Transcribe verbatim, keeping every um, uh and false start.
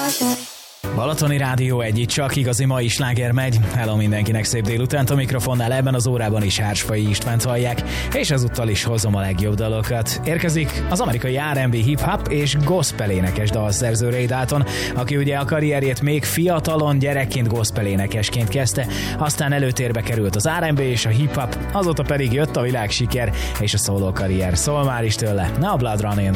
Balatoni Rádió egy, itt csak igazi mai sláger megy. Hello mindenkinek, szép délutánt, a mikrofonnál ebben az órában is Hársfai Istvánt hallják, és ezúttal is hozom a legjobb dalokat. Érkezik az amerikai er end bé, hip-hop és gospel énekes dalszerző Ray Dalton, aki ugye a karrierjét még fiatalon gyerekként gospel énekesként kezdte, aztán előtérbe került az er end bé és a hip-hop, azóta pedig jött a világsiker és a szóló karrier. Szóval már is tőle, na a Blood Running.